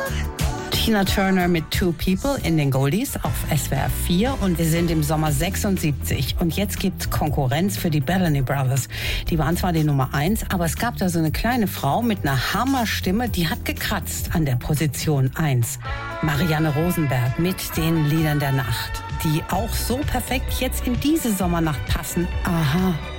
Tina Turner mit Two People in den Goldies auf SWR 4 und wir sind im Sommer 76 und jetzt gibt's Konkurrenz für die Bellamy Brothers. Die waren zwar die Nummer 1, aber es gab da so eine kleine Frau mit einer Hammerstimme, die hat gekratzt an der Position 1. Marianne Rosenberg mit den Liedern der Nacht, die auch so perfekt jetzt in diese Sommernacht passen. Aha.